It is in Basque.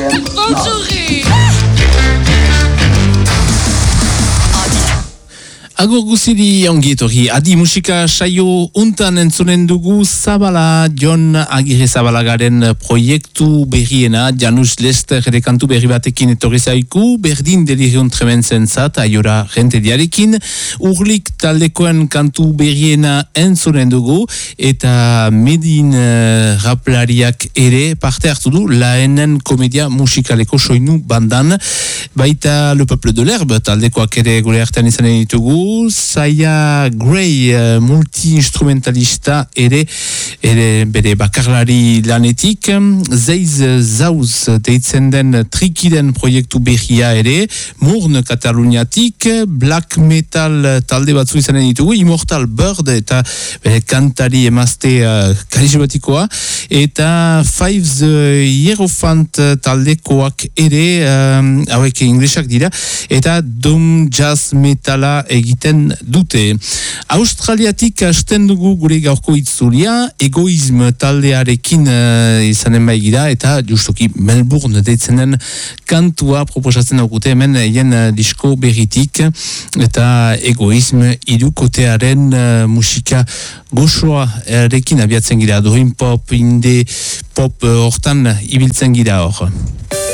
Agur guziri ongietorri, adi musika saio untan entzunen dugu Zabala, Jon Agirre Zabalagaren proiektu berriena, Janus Lester ere kantu berri batekin etorri zaiku, berdin delirion trementzen zat, aiora rente diarekin, urlik taldekoen kantu berriena entzunen dugu, eta medin raplariak ere parte hartu du, laenen komedia musikaleko soinu bandan, baita Le Peuple de l'Herbe taldekoak ere gure artean izanen ditugu, Saya Gray multi-instrumentalista ere bere bakarlari lanetik, Zeiz Zauz deitzen den trikiden proiektu berria ere, Murn Kataluniatik, Black Metal talde batzu izanen ditugu, Immortal Bird eta bere kantari emazte karismatikoa, eta Fives Hierophant taldekoak ere, hauek inglesak dira, eta Doom Jazz Metala egiten dute. Australiatik hasten dugu gure gaurko itzulia, Egoism taldearekin izanen baigira, eta justuki Melbourne deitzen den kantua proposatzen daukute hemen hien disko berritik, eta Egoism hirukotearen musika gozoa erekin abiatzen gira, dream pop, indie pop hortan ibiltzen gira hor.